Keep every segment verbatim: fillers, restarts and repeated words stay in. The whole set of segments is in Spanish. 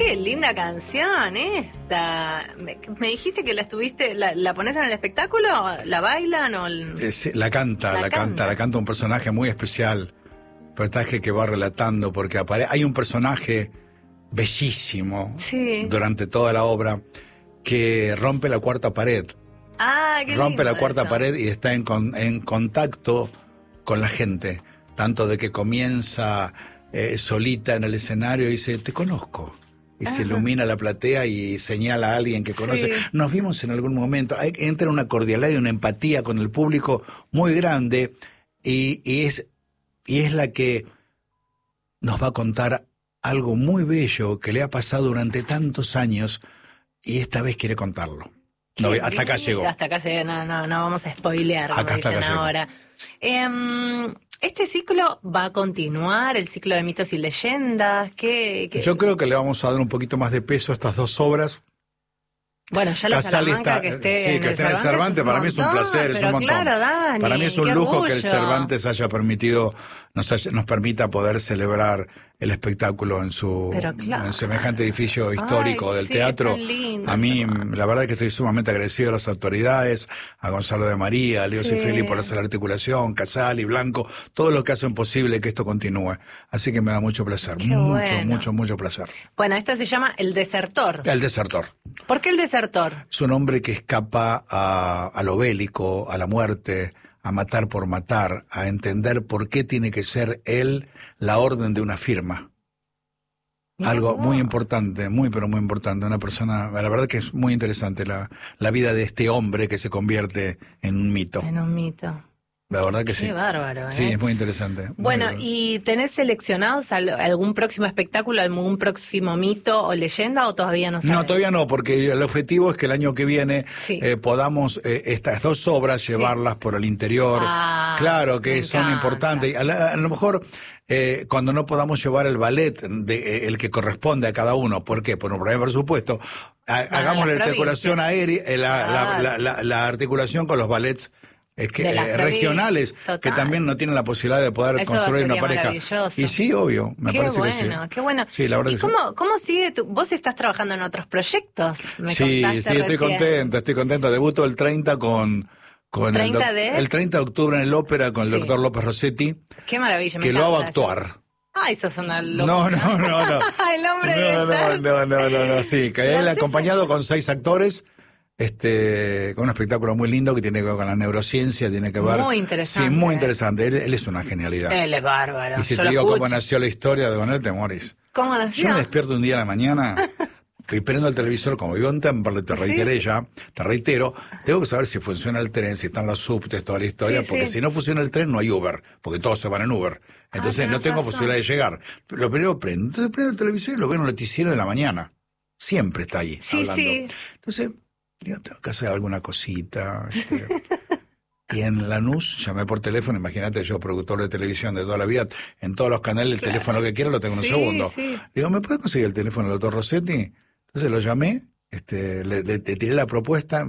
Qué linda canción esta. Me, me dijiste que la estuviste, la, la pones en el espectáculo, la bailan o el... Es, la canta, la, la canta, canta, la canta un personaje muy especial, personaje que va relatando, porque apare hay un personaje bellísimo sí. durante toda la obra que rompe la cuarta pared. Ah, qué rompe lindo la cuarta eso. pared y está en, con, en contacto con la gente, tanto de que comienza eh, solita en el escenario y dice, te conozco. Y Ajá. se ilumina la platea y señala a alguien que conoce. Sí. Nos vimos en algún momento. Hay, entra una cordialidad y una empatía con el público muy grande y, y, es, y es la que nos va a contar algo muy bello que le ha pasado durante tantos años y esta vez quiere contarlo. No, hasta acá llegó. Hasta acá llegó, no, no, no vamos a spoilear, como Acá, dicen acá ahora. Eh, ¿Este ciclo va a continuar, el ciclo de mitos y leyendas? ¿Qué, qué? Yo creo que le vamos a dar un poquito más de peso a estas dos obras. Bueno, ya la Casali Salamanca está, que esté sí, en que el esté en el Cervantes, Cervantes, es para un mí es un montón, placer, es pero un montón. claro, Dani, para mí es un qué lujo que el orgullo. Cervantes haya permitido, nos, haya, nos permita poder celebrar el espectáculo en su claro. en semejante edificio histórico Ay, del sí, teatro. tan lindo, A mí, eso. la verdad es que estoy sumamente agradecido a las autoridades, a Gonzalo de María, a Leo Sí. Cifrili por hacer la articulación, Casali, Blanco, todos los que hacen posible que esto continúe. Así que me da mucho placer, Qué mucho, bueno. mucho, mucho placer. Bueno, esta se llama El Desertor. El desertor. ¿Por qué El Desertor? Es un hombre que escapa a, a lo bélico, a la muerte, a matar por matar, a entender por qué tiene que ser él la orden de una firma. Mirá Algo vos. muy importante, muy pero muy importante. Una persona, la verdad que es muy interesante la, la vida de este hombre que se convierte en un mito. En un mito. La verdad que Qué sí. bárbaro, ¿eh? Sí, es muy interesante. Muy Bueno, bueno. ¿y tenés seleccionados al- algún próximo espectáculo, algún próximo mito o leyenda o todavía no sabes? No, todavía no, porque el objetivo es que el año que viene Sí. eh, podamos eh, estas dos obras llevarlas Sí. por el interior. Ah, claro me que son encanta. importantes. A, la- a lo mejor eh, cuando no podamos llevar el ballet, de, eh, el que corresponde a cada uno, ¿por qué? Por un problema de presupuesto. Ha- Bueno, hagamos la las articulación provincias. aérea, eh, la, Claro. la, la, la, la articulación con los ballets. Es que De las eh, provincias, regionales total. que también no tienen la posibilidad de poder Eso construir una sería pareja. maravilloso. Y sí, obvio, me Qué parece bueno, que sí. qué bueno. Sí, la verdad ¿Y que sí. cómo, cómo sigue tu...? Vos estás trabajando en otros proyectos, me Sí, contaste sí, estoy recién. contento, estoy contento. Debuto el treinta con, con el, ¿treinta doc- de? el treinta de octubre en el ópera con Sí. el doctor López Rossetti, Qué maravilla, me que lo hago encanta eso. actuar. Ay, sos una No, locura. no, no, no. El hombre debe No, no, estar... no, no, no, no, sí, que ¿Lo él haces acompañado ahí? con seis actores, este, con un espectáculo muy lindo que tiene que ver con la neurociencia, tiene que ver... Muy interesante. Sí, muy interesante, él, él es una genialidad. Él es bárbaro. Y si yo te lo digo escucho. cómo nació la historia de Don él, te morís. ¿Cómo Yo nació? me despierto un día a la mañana y prendo el televisor, como vivo en Temperley, te ¿Sí? reiteré ya, te reitero, tengo que saber si funciona el tren, si están los subtes, toda la historia, Sí, porque sí. si no funciona el tren no hay Uber, porque todos se van en Uber. Entonces tenés no tengo razón. posibilidad de llegar. Lo primero prendo, entonces prendo el televisor y lo veo en el noticiero de la mañana. Siempre está ahí Sí, hablando. sí. Entonces, digo, tengo que hacer alguna cosita. Este. Y en Lanús llamé por teléfono, imagínate, yo productor de televisión de toda la vida, en todos los canales el Claro. teléfono que quiera lo tengo en un Sí, segundo. sí. Digo, ¿me puede conseguir el teléfono del doctor Rossetti? Entonces lo llamé, este, le, le- le tiré la propuesta.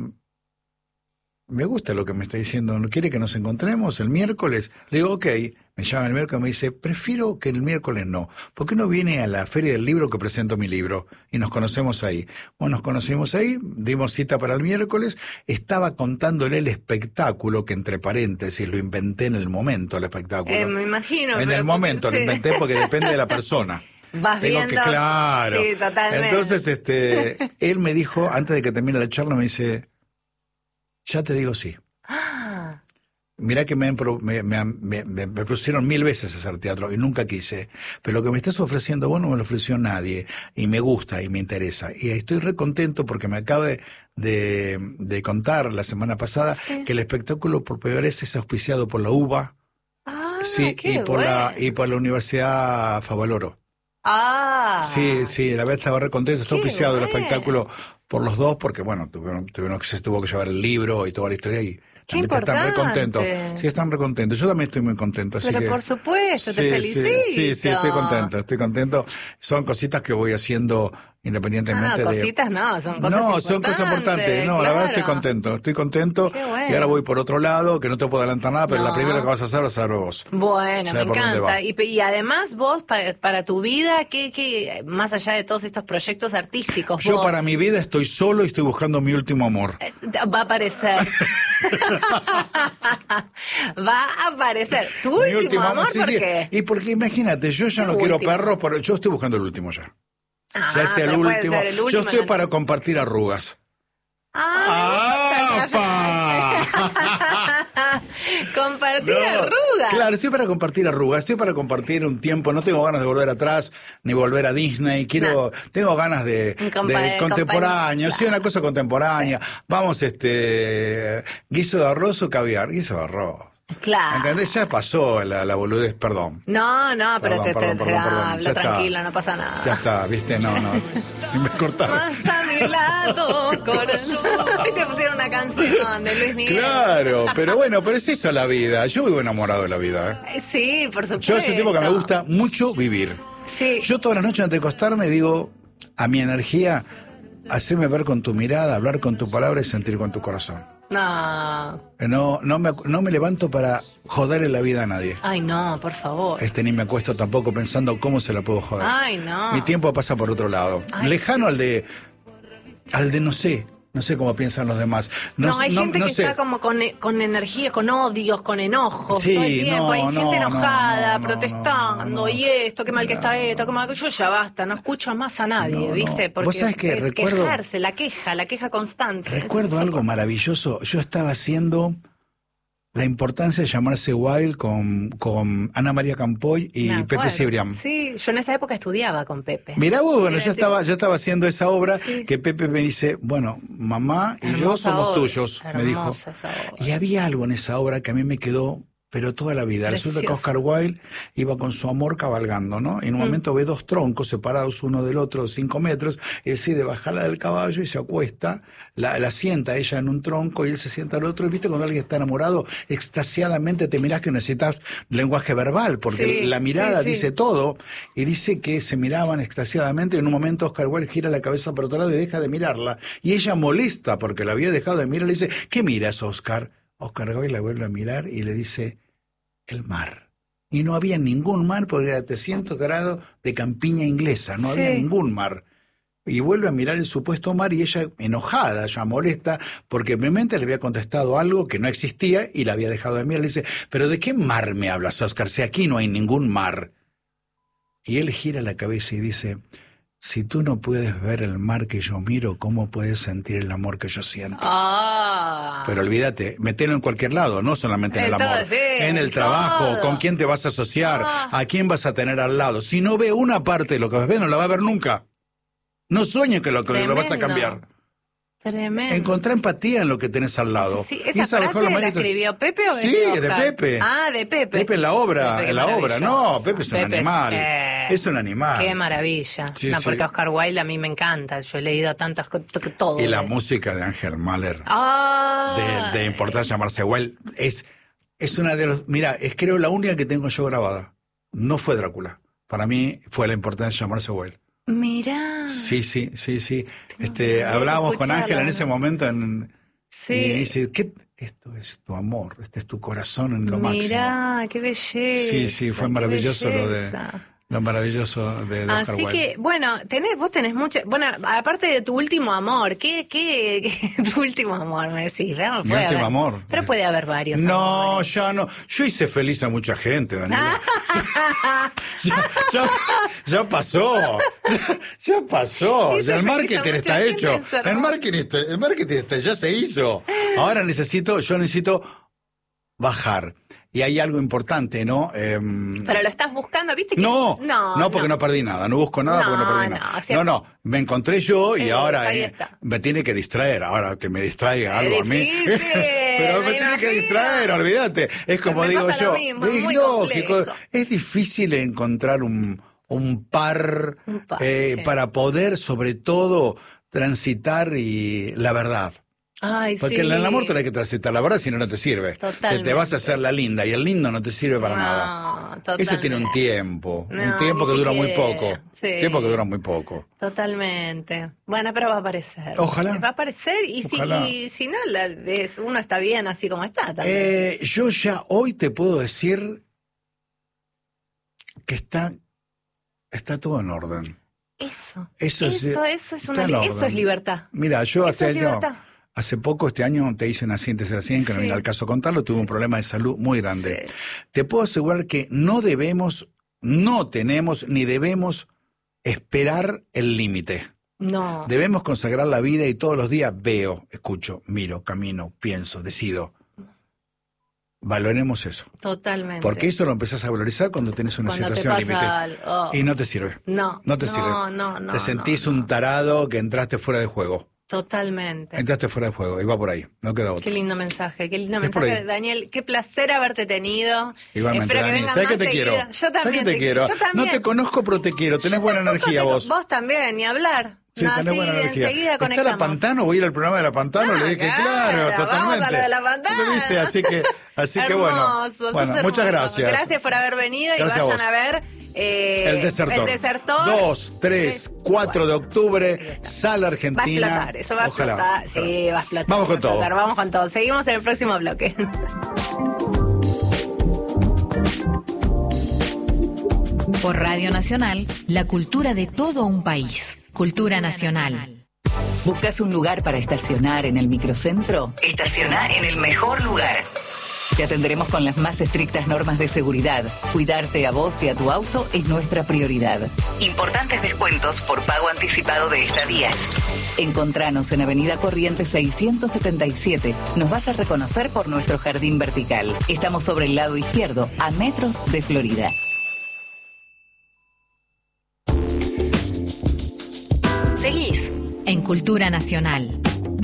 Me gusta lo que me está diciendo, ¿no quiere que nos encontremos el miércoles? Le digo, ok, me llama el miércoles y me dice, prefiero que el miércoles no. ¿Por qué no viene a la feria del libro que presento mi libro? Y nos conocemos ahí. Bueno, nos conocimos ahí, dimos cita para el miércoles, estaba contándole el espectáculo, que entre paréntesis lo inventé en el momento, el espectáculo. Eh, me imagino. en pero el momento porque- lo inventé porque depende de la persona. Vas Tengo viendo. que, claro. Sí, totalmente. Entonces, este, él me dijo, antes de que termine la charla, me dice, ya te digo sí. Ah, Mirá que me, han pro- me, me, han- me, me- me propusieron mil veces hacer teatro y nunca quise. Pero lo que me estás ofreciendo vos no me lo ofreció nadie. Y me gusta y me interesa. Y estoy re contento porque me acaba de, de, de contar la semana pasada Sí. que el espectáculo por primera vez es auspiciado por la UBA, ah, sí, qué y por la bueno. y por la Universidad Favaloro. Ah. Sí, sí, la verdad estaba re contento. Está Qué auspiciado el bueno. espectáculo por los dos porque, bueno, tuvieron, tuvieron que se tuvo que llevar el libro y toda la historia y Qué también están re contentos. importante. Sí, están re contentos. Yo también estoy muy contento. Así Pero que, por supuesto, te sí, felicito. Sí, sí, sí, estoy contento, estoy contento. Son cositas que voy haciendo independientemente Ah, de... cositas no, son cosas No, importantes. son cosas importantes. No, la verdad estoy contento, estoy contento. Qué bueno. Y ahora voy por otro lado, que no te puedo adelantar nada, pero No. la primera que vas a hacer vas a hacer vos. Bueno, Sabe me por dónde va. encanta. Y, y además vos, para, para tu vida, ¿qué, qué, más allá de todos estos proyectos artísticos, Yo vos, para mi vida estoy solo y estoy buscando mi último amor. eh, va a aparecer. Va a aparecer. ¿Tu Mi último, amor? sí, ¿Por sí. qué? Y porque imagínate, yo ya ¿Qué no quiero último? perros, pero yo estoy buscando el último ya. Ah, Ya es el pero puede último. ser el último, Yo estoy no- para compartir arrugas. Ah, ¡Apa! compartir No, arrugas. Claro, estoy para compartir arrugas, estoy para compartir un tiempo, no tengo ganas de volver atrás, ni volver a Disney, quiero, tengo ganas de, Un compa- de contemporáneo, compa- sí, una cosa contemporánea. Vamos, este, guiso de arroz o caviar, guiso de arroz. Claro. ¿Entendés? Ya pasó la, la boludez, perdón. No, no, pero Perdón, te, te, perdón, te perdón, perdón. hablo Ya está. tranquilo, no pasa nada. Ya está, viste, no, no, me cortaron. Más a mi lado, corazón. Y te pusieron una canción de Luis Miguel. Claro, pero bueno, pero es eso la vida. Yo vivo enamorado de la vida, ¿eh? Eh, Sí, por supuesto. Yo soy un tipo que me gusta mucho vivir. Sí. Yo todas las noches antes de acostarme digo a mi energía, haceme ver con tu mirada, hablar con tu palabra y sentir con tu corazón. No. No, no me, no me levanto para joderle la vida a nadie. Ay, no, por favor. Este, ni me acuesto tampoco pensando cómo se la puedo joder. Ay, no. Mi tiempo pasa por otro lado. Ay, Lejano al de, al de no sé, no sé cómo piensan los demás. No, No, hay no- gente no que sé. está como con, con energía, con odios, con enojos Sí, todo el tiempo. no, hay no, gente no, enojada, no, no, protestando, no, no. y esto, qué mal que está esto, qué mal que yo ya basta, no escucho más a nadie, No, no. ¿viste? Porque Vos sabés que eh, recuerdo- quejarse, la queja, la queja constante. Recuerdo Eso- algo maravilloso. Yo estaba haciendo la importancia de llamarse Wild con, con Ana María Campoy y Me Pepe acuerdo. Cibrián. Sí, yo en esa época estudiaba con Pepe. Mirá vos, bueno, Era yo así- estaba, yo estaba haciendo esa obra Sí. que Pepe me dice, bueno, mamá y yo Hermosa somos obra, tuyos, me dijo. hermosa esa obra. Y había algo en esa obra que a mí me quedó, pero toda la vida. Resulta que Precioso. Oscar Wilde iba con su amor cabalgando, ¿no? Y en un Mm. momento ve dos troncos separados uno del otro, cinco metros, y decide bajarla del caballo y se acuesta, la, la sienta ella en un tronco y él se sienta al otro. Y viste cuando alguien está enamorado, extasiadamente te mirás que necesitas lenguaje verbal, porque Sí, la mirada sí, sí. dice todo. Y dice que se miraban extasiadamente. En un momento Oscar Wilde gira la cabeza para otro lado y deja de mirarla. Y ella molesta porque la había dejado de mirar, le dice, ¿qué miras, Oscar? Oscar Wilde la vuelve a mirar y le dice, el mar. Y no había ningún mar porque era trescientos grados de campiña inglesa, no Sí. había ningún mar. Y vuelve a mirar el supuesto mar y ella enojada, ya molesta, porque mi mente le había contestado algo que no existía y la había dejado de mirar. Le dice, ¿pero de qué mar me hablas, Oscar? Si aquí no hay ningún mar. Y él gira la cabeza y dice, si tú no puedes ver el mar que yo miro, ¿cómo puedes sentir el amor que yo siento? Ah. Pero olvídate, metelo en cualquier lado, no solamente en En el amor, todo, sí, en el en trabajo, todo. con quién te vas a asociar, Ah. a quién vas a tener al lado. Si no ve una parte de lo que vas a ver, no la va a ver nunca. No sueñes que lo, que lo vas a Tremendo. cambiar. Tremendo. Encontrá empatía en lo que tenés al lado. Sí, Y ¿esa mejor frase la manera- escribió Pepe o Sí, de es de Oscar? Pepe. Ah, de Pepe. Pepe en la obra, Pepe, qué en la obra. No, maravilloso. Pepe es un Pepe animal. sí. Es un animal. Qué maravilla. Sí, no, sí. porque Oscar Wilde a mí me encanta. Yo he leído tantas cosas, todo. Y la de- música de Ángel Mahler. Ah. de, de importancia llamarse Well, es, es una de los, mira, es creo la única que tengo yo grabada. No fue Drácula. Para mí fue la importancia de llamarse Well. Mirá. Sí, sí, sí, sí. Tengo Este, que hablábamos con escucharla, Ángela en ¿no? ese momento en, Sí. y dice, ¿qué? Esto es tu amor, este es tu corazón en lo Mirá, máximo. qué belleza. Sí, sí, fue qué maravilloso lo de belleza. lo maravilloso de, de Oscar Así Wilde. que, bueno, tenés, vos tenés mucho, bueno, aparte de tu último amor, ¿qué, qué, qué- tu último amor, me decís? ¿Verdad? Mi Puede último haber- amor. Pero puede haber varios No, amores. ya no. Yo hice feliz a mucha gente, Daniela. ya, ya, ya pasó. Ya, ya pasó. Hice Ya el feliz a marketing mucha está gente, hecho. es hermoso. El marketing, está, el marketing está- ya se hizo. Ahora necesito, yo necesito bajar. Y hay algo importante, ¿no? Em, Pero lo estás buscando, ¿viste? Que... no, no, no, porque no. perdí nada, no busco nada porque no No, perdí no, nada. o sea- no, no, me encontré yo y Eh, ahora ahí eh, está. me tiene que distraer, ahora que me distraiga Es algo a mí. difícil, Pero me me tiene que imagino. distraer, olvídate. Es como Me digo pasa yo, lo mismo, es es muy lógico, complejo. es difícil encontrar un, un par, Un par, eh, sí. para poder sobre todo transitar y la verdad. Ay, Porque sí. en el amor te hay que transitar, la verdad, si no, no te sirve. Totalmente. Que te vas a hacer la linda y el lindo no te sirve para No, nada. totalmente. Eso tiene un tiempo, No, un tiempo ni que dura muy siquiera. poco. Sí. Tiempo que dura muy poco. Totalmente. Bueno, pero va a aparecer. Ojalá. Va a aparecer y si, Ojalá. y si no, la, es, uno está bien así como está también. Eh, yo ya hoy te puedo decir que está, está todo en orden. Eso. Eso es- eso, eso es está una en li- orden. eso es libertad. Mira, yo Eso hace es año, libertad. hace poco, este año, te hice una síntesis así, que no Sí. viene al caso contarlo, tuve un problema de salud muy grande. Sí. Te puedo asegurar que no debemos, no tenemos ni debemos esperar el límite. No. Debemos consagrar la vida y todos los días veo, escucho, miro, camino, pienso, decido. Valoremos eso. Totalmente. Porque eso lo empezás a valorizar cuando tenés una Cuando te situación límite. pasa al- oh. Y no te sirve. No. No te no, sirve. No, no, te sentís no, no. un tarado que entraste fuera de juego. Totalmente. Entraste fuera de juego y va por ahí. No queda otro. Qué lindo mensaje, qué lindo Es por mensaje, ahí. Daniel. Qué placer haberte tenido. Igualmente, Espero que Dani. vengan ¿Sabes que más te quiero? seguido. Yo ¿Sabes también que te quiero? Yo también. No te conozco, pero te quiero. Tenés Yo buena tampoco energía te- vos. Vos también, ni hablar. Sí, no, tenés sí, buena energía. enseguida ¿Está conectamos. la Pantano? Voy a ir al programa de la Pantano. Ah, Le dije, claro, claro, vamos totalmente. a lo de la Pantano. ¿Lo viste? Así que, así que bueno. Hermoso, sos Bueno, hermoso. muchas gracias. Gracias por haber venido Gracias y a vayan vos. a ver eh, El Desertor. El Desertor. dos, tres, cuatro de octubre, Sala Va a Argentina. explotar, eso va a Ojalá. explotar. Sí, va a explotar. Vamos con va a explotar. todo. Vamos con todo. Seguimos en el próximo bloque. Por Radio Nacional, la cultura de todo un país. Cultura Nacional. ¿Buscas un lugar para estacionar en el microcentro? Estaciona en el mejor lugar. Te atenderemos con las más estrictas normas de seguridad. Cuidarte a vos y a tu auto es nuestra prioridad. Importantes descuentos por pago anticipado de estadías. Encontranos en Avenida Corrientes seiscientos setenta y siete. Nos vas a reconocer por nuestro jardín vertical. Estamos sobre el lado izquierdo, a metros de Florida. Seguís en Cultura Nacional.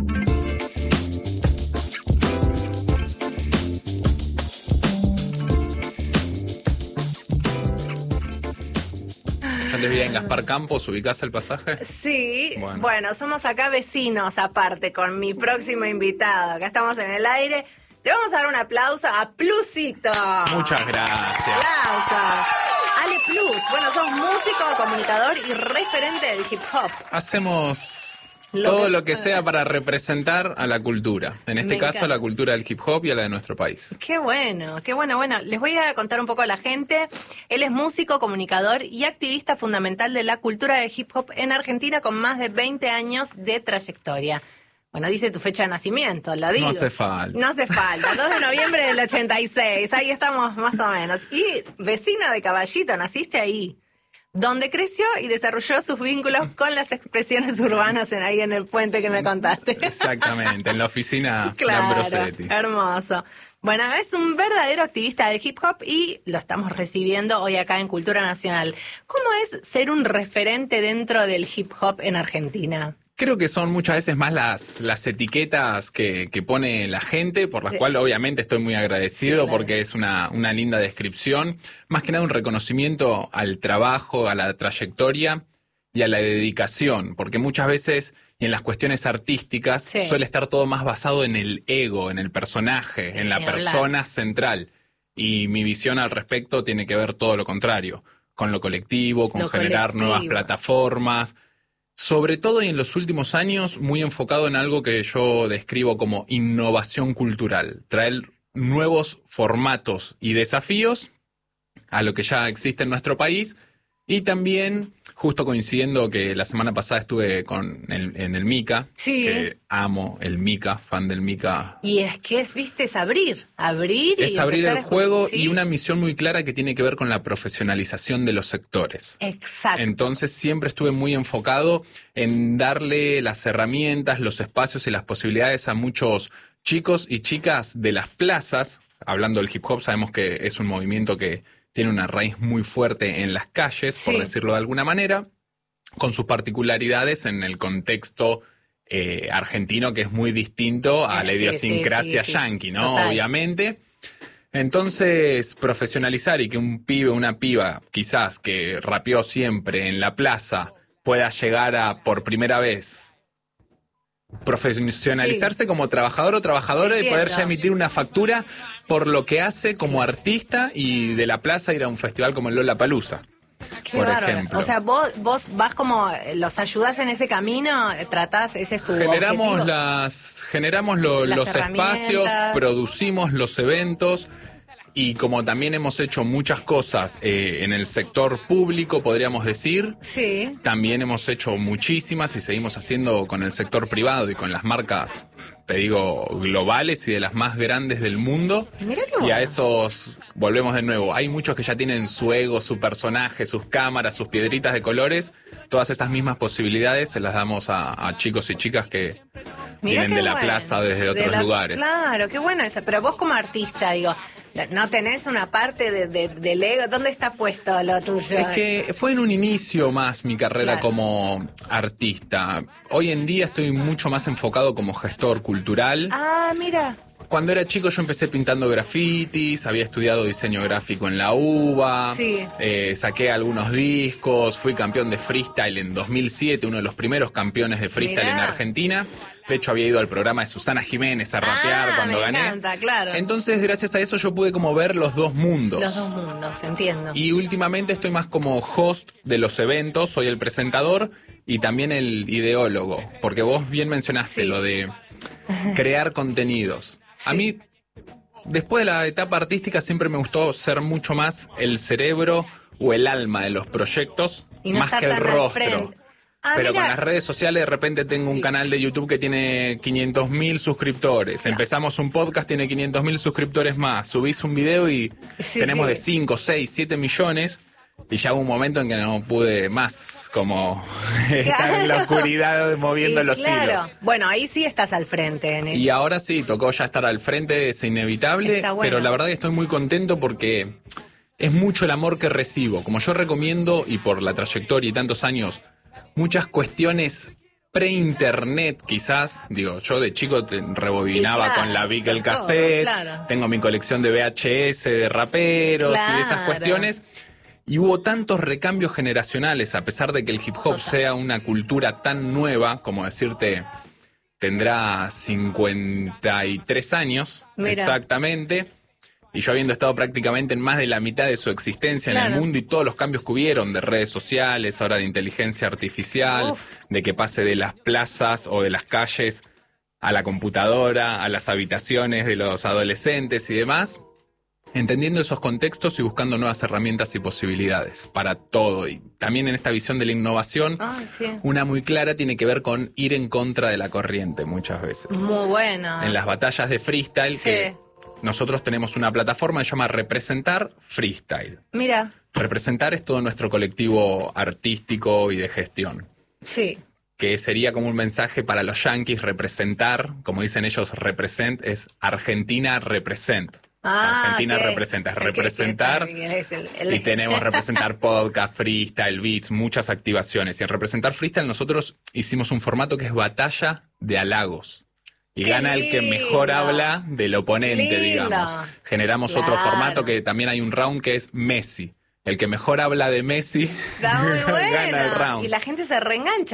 Antes vivía en Gaspar Campos, ¿ubicás el pasaje? Sí, bueno. Bueno. somos acá vecinos aparte con mi próximo invitado. Acá estamos en el aire. Le vamos a dar un aplauso a Plusito. Muchas gracias. Aplauso. Ale Plus. Bueno, sos músico, comunicador y referente del hip hop. Hacemos Lo todo que- lo que sea para representar a la cultura. En este Me caso, encanta. la cultura del hip hop y a la de nuestro país. Qué bueno, qué bueno. Bueno, les voy a contar un poco a la gente. Él es músico, comunicador y activista fundamental de la cultura del hip hop en Argentina con más de veinte años de trayectoria. Bueno, dice tu fecha de nacimiento, lo digo. No hace falta. No hace falta. dos de noviembre del ochenta y seis, ahí estamos más o menos. Y vecina de Caballito, naciste ahí, donde creció y desarrolló sus vínculos con las expresiones urbanas en ahí en el puente que me contaste. Exactamente, en la oficina de Claro, Ambrosetti. hermoso. Bueno, es un verdadero activista del hip hop y lo estamos recibiendo hoy acá en Cultura Nacional. ¿Cómo es ser un referente dentro del hip hop en Argentina? Creo que son muchas veces más las, las etiquetas que, que pone la gente, por las Sí. cuales obviamente estoy muy agradecido Sí, claro. porque es una, una linda descripción. Más que nada un reconocimiento al trabajo, a la trayectoria y a la dedicación, porque muchas veces y en las cuestiones artísticas Sí. suele estar todo más basado en el ego, en el personaje, Sí, en la ni hablar. persona central. Y mi visión al respecto tiene que ver todo lo contrario, con lo colectivo, con Lo generar colectivo. nuevas plataformas. Sobre todo y en los últimos años, muy enfocado en algo que yo describo como innovación cultural. Traer nuevos formatos y desafíos a lo que ya existe en nuestro país. Y también, justo coincidiendo que la semana pasada estuve con el, en el Mica, Sí. que amo el Mica, fan del Mica. Y es que es, viste, es abrir, abrir y Es abrir empezar el a juego escuchar- y ¿sí? una misión muy clara que tiene que ver con la profesionalización de los sectores. Exacto. Entonces siempre estuve muy enfocado en darle las herramientas, los espacios y las posibilidades a muchos chicos y chicas de las plazas. Hablando del hip hop, sabemos que es un movimiento que tiene una raíz muy fuerte en las calles, Sí. por decirlo de alguna manera, con sus particularidades en el contexto eh, argentino, que es muy distinto a Eh, la sí, idiosincrasia sí, sí, sí. yanqui, ¿no? Total. Obviamente. Entonces, profesionalizar y que un pibe o una piba, quizás que rapeó siempre en la plaza, pueda llegar a, por primera vez, profesionalizarse sí. como trabajador o trabajadora Entiendo. y poder ya emitir una factura por lo que hace como artista y de la plaza ir a un festival como el Lollapalooza. Qué por bárbaro. ejemplo. O sea, vos, vos vas como, los ayudás en ese camino, tratás, ese es tu generamos objetivo. las Generamos lo, Las los espacios, producimos los eventos. Y como también hemos hecho muchas cosas eh, en el sector público, podríamos decir, sí. también hemos hecho muchísimas y seguimos haciendo con el sector privado y con las marcas, te digo, globales y de las más grandes del mundo. Mirá qué bueno. Y a bueno. esos volvemos de nuevo. Hay muchos que ya tienen su ego, su personaje, sus cámaras, sus piedritas de colores. Todas esas mismas posibilidades se las damos a, a chicos y chicas que Mirá vienen de la bueno. plaza desde de otros la, lugares. Claro, qué bueno eso. Pero vos como artista, digo, ¿no tenés una parte de, de, del ego? ¿Dónde está puesto lo tuyo? Es que fue en un inicio más mi carrera Claro. como artista. Hoy en día estoy mucho más enfocado como gestor cultural. Ah, mira. Cuando era chico yo empecé pintando grafitis, había estudiado diseño gráfico en la UBA, Sí. eh, saqué algunos discos, fui campeón de freestyle en dos mil siete, uno de los primeros campeones de freestyle Mirá. en Argentina. De hecho había ido al programa de Susana Jiménez a rapear Ah, cuando me gané. encanta, claro. Entonces gracias a eso yo pude como ver los dos mundos. Los dos mundos, entiendo. Y últimamente estoy más como host de los eventos, soy el presentador y también el ideólogo, porque vos bien mencionaste Sí. lo de crear contenidos. Sí. A mí, después de la etapa artística, siempre me gustó ser mucho más el cerebro o el alma de los proyectos, Y no más estar que el tan al rostro. frente. Ah, Pero mira. con las redes sociales de repente tengo un Sí. canal de YouTube que tiene quinientos mil suscriptores. Claro. Empezamos un podcast, tiene quinientos mil suscriptores más. Subís un video y Sí, tenemos sí. de cinco, seis, siete millones. Y ya hubo un momento en que no pude más como estar en la oscuridad moviendo Y los claro. hilos. Bueno, ahí sí estás al frente. En el... Y ahora sí, tocó ya estar al frente, es inevitable. Está bueno. Pero la verdad que estoy muy contento porque es mucho el amor que recibo. Como yo recomiendo, y por la trayectoria y tantos años, muchas cuestiones pre-internet quizás, digo, yo de chico te rebobinaba Y claro, con la Vic con el todo, cassette, claro. tengo mi colección de V H S de raperos y de esas Claro. cuestiones. Y hubo tantos recambios generacionales, a pesar de que el hip hop Total. sea una cultura tan nueva, como decirte, tendrá cincuenta y tres años, Mira. exactamente. Y yo habiendo estado prácticamente en más de la mitad de su existencia en Claro. el mundo y todos los cambios que hubieron de redes sociales, ahora de inteligencia artificial, Uf. de que pase de las plazas o de las calles a la computadora, a las habitaciones de los adolescentes y demás, entendiendo esos contextos y buscando nuevas herramientas y posibilidades para todo. Y también en esta visión de la innovación, Ay, sí. una muy clara tiene que ver con ir en contra de la corriente muchas veces. Muy bueno. En las batallas de freestyle, Sí. que nosotros tenemos una plataforma que se llama Representar Freestyle. Mira, Representar es todo nuestro colectivo artístico y de gestión, sí. que sería como un mensaje para los yanquis. Representar, como dicen ellos, represent, es Argentina represent. Ah, Argentina ok. representa, es Ok, representar. sí, es el- el- Y tenemos representar podcast, freestyle, beats, muchas activaciones. Y en representar freestyle nosotros hicimos un formato que es batalla de halagos. Y ¡Qué gana el que mejor lindo! habla del oponente, Lindo. digamos. Generamos otro Claro. formato que también hay un round que es Messi. El que mejor habla de Messi Está muy gana el bueno. round. Y la gente se reengancha.